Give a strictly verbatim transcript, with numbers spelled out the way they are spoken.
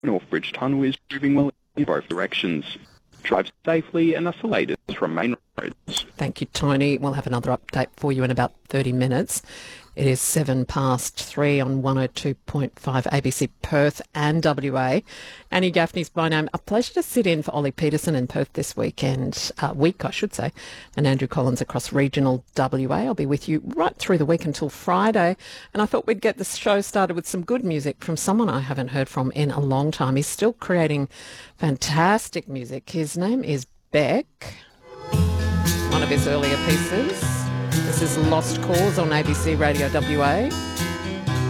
North Bridge Tunnel is moving well in both directions. Drive safely and that's the latest from main roads. Thank you, Tony. We'll have another update for you in about thirty minutes. It is seven past three on one oh two point five A B C Perth and W A. Annie Gaffney's by name. A pleasure to sit in for Ollie Peterson in Perth this weekend, uh, week I should say, and Andrew Collins across regional W A. I'll be with you right through the week until Friday, and I thought we'd get the show started with some good music from someone I haven't heard from in a long time. He's still creating fantastic music. His name is Beck. One of his earlier pieces. This is Lost Cause on A B C Radio W A.